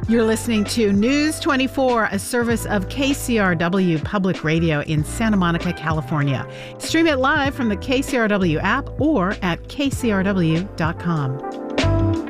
You're listening to News 24, a service of KCRW Public Radio in Santa Monica, California. Stream it live from the KCRW app or at kcrw.com.